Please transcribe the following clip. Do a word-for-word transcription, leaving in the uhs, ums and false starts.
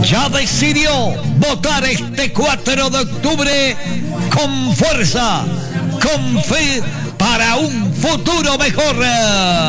ya decidió votar este cuatro de octubre con fuerza, con fe para un futuro mejor.